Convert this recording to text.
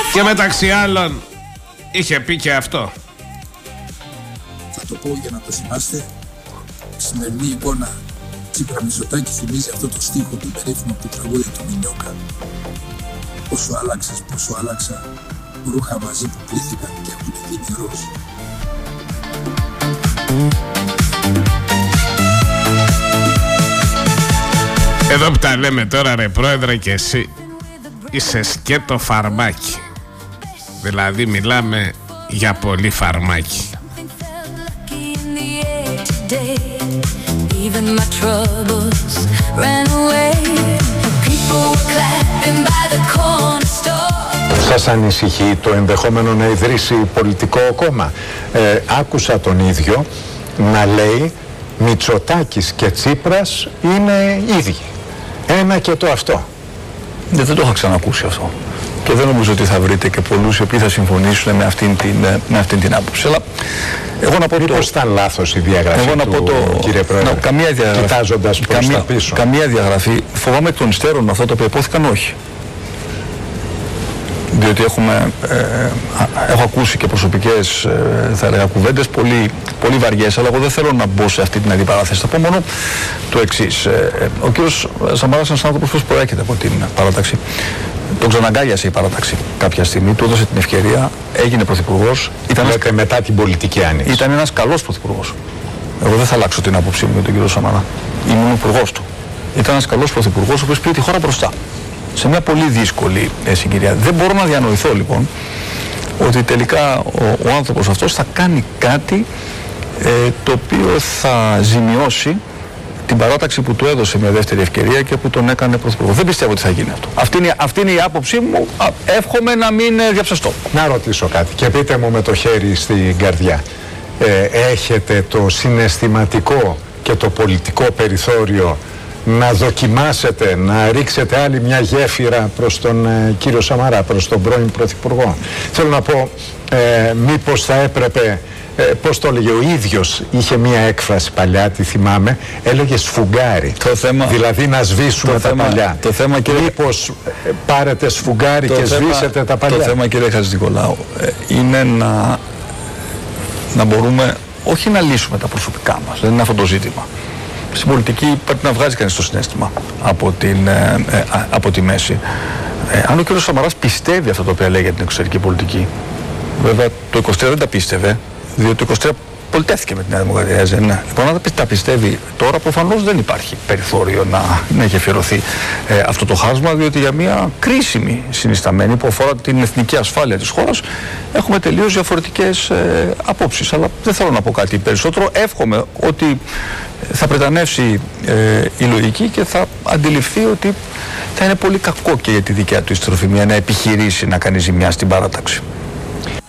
Και μεταξύ άλλων είχε πει και αυτό. Θα το πω για να το θυμάστε. Η σημερινή εικόνα Τσίπρα Μητσοτάκη θυμίζει αυτό το στίχο του περίφημου του τραγούδι του Μινιόκα. Πόσο άλλαξες, πόσο άλλαξα, ρούχα μαζί που πλήθηκαν και έχουν γίνει ροζ. Εδώ που τα λέμε τώρα, ρε πρόεδρε, και εσύ είσαι σκέτο φαρμάκι. Δηλαδή μιλάμε για πολύ φαρμάκι. Σας ανησυχεί το ενδεχόμενο να ιδρύσει πολιτικό κόμμα? Άκουσα τον ίδιο να λέει Μητσοτάκης και Τσίπρας είναι ίδιοι. Ένα και το αυτό. Δεν το είχα ξανακούσει αυτό. Και δεν νομίζω ότι θα βρείτε και πολλούς οι οποίοι θα συμφωνήσουν με αυτήν την άποψη. Αλλά εγώ να πω μήπως ήταν λάθος η διαγραφή κύριε Πρόεδρε, καμία διαγραφή, κοιτάζοντας προς τα πίσω. Καμία διαγραφή, φοβάμαι εκ των υστέρων αυτά τα οποία υπόθηκαν όχι. Διότι έχω ακούσει και προσωπικές θα έλεγα κουβέντες πολύ βαριές, αλλά εγώ δεν θέλω να μπω σε αυτή την αντιπαράθεση. Θα πω μόνο το εξής. Ο κύριος Σαμαράς είναι ένας άνθρωπος που προέρχεται από την παράταξη. Τον ξαναγκάλιασε η παράταξη κάποια στιγμή, του έδωσε την ευκαιρία, έγινε πρωθυπουργός. Λέτε μετά την πολιτική άνοιξη. Ήταν ένας καλός πρωθυπουργός. Εγώ δεν θα αλλάξω την άποψή μου για τον κύριο Σαμαρά. Ήμουν υπουργός του. Ήταν ένας καλός πρωθυπουργός, ο οποίος πήρε τη χώρα μπροστά. Σε μια πολύ δύσκολη συγκυρία. Δεν μπορώ να διανοηθώ λοιπόν ότι τελικά ο άνθρωπος αυτός θα κάνει κάτι το οποίο θα ζημιώσει την παράταξη που του έδωσε μια δεύτερη ευκαιρία και που τον έκανε πρωθυπουργό. Δεν πιστεύω ότι θα γίνει αυτό. Αυτή είναι η άποψή μου. Εύχομαι να μην διαψευστώ. Να ρωτήσω κάτι και πείτε μου με το χέρι στην καρδιά. Έχετε το συναισθηματικό και το πολιτικό περιθώριο να δοκιμάσετε, να ρίξετε άλλη μια γέφυρα προς τον κύριο Σαμαρά, προς τον πρώην πρωθυπουργό? Θέλω να πω, μήπως θα έπρεπε, πώς το έλεγε ο ίδιος, είχε μια έκφραση παλιά, τη θυμάμαι, έλεγε σφουγγάρι. Δηλαδή να σβήσουμε τα παλιά. Μήπως πάρετε σφουγγάρι και σβήσετε τα παλιά? Το θέμα, κύριε Χατζηνικολάου, είναι να μπορούμε όχι να λύσουμε τα προσωπικά μας, δεν είναι αυτό το ζήτημα. Στην πολιτική πρέπει να βγάζει κανείς το συναίσθημα από τη μέση. Αν ο κ. Σαμαράς πιστεύει αυτό το οποίο λέει για την εξωτερική πολιτική, βέβαια το 23 δεν τα πίστευε, διότι το 23 πολιτεύθηκε με την Νέα Δημοκρατία. Λοιπόν, αν τα πιστεύει τώρα, προφανώς δεν υπάρχει περιθώριο να γεφυρωθεί αυτό το χάσμα, διότι για μια κρίσιμη συνισταμένη που αφορά την εθνική ασφάλεια της χώρας έχουμε τελείως διαφορετικές απόψεις. Αλλά δεν θέλω να πω κάτι περισσότερο. Εύχομαι ότι θα πρετανεύσει η λογική και θα αντιληφθεί ότι θα είναι πολύ κακό και για τη δικιά του ιστροφημία να επιχειρήσει να κάνει ζημιά στην παράταξη.